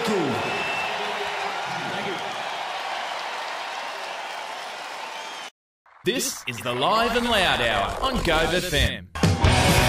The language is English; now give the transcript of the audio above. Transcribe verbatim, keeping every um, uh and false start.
Michael. This is the Live and Loud Hour on Gove F M.